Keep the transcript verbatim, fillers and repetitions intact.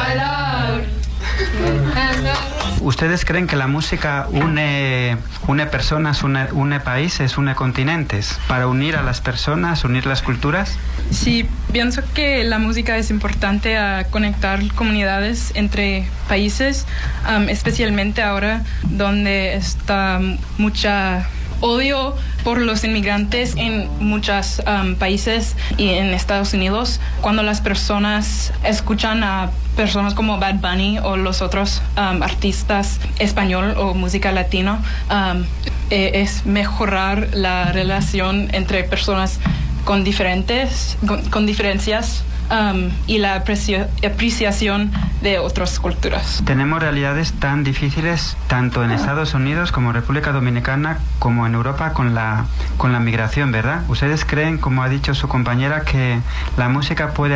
bailar. ¿Ustedes creen que la música une, une personas, une, une países, une continentes? Para unir a las personas, unir las culturas. Sí, pienso que la música es importante a conectar comunidades entre países, um, especialmente ahora donde está mucha odio por los inmigrantes en muchos um, países y en Estados Unidos. Cuando las personas escuchan a personas como Bad Bunny o los otros um, artistas español o música latino, um, eh, es mejorar la relación entre personas con diferentes, con, con diferencias um, y la aprecio, apreciación de otras culturas. Tenemos realidades tan difíciles tanto en Estados Unidos como República Dominicana como en Europa con la, con la migración, ¿verdad? ¿Ustedes creen, como ha dicho su compañera, que la música puede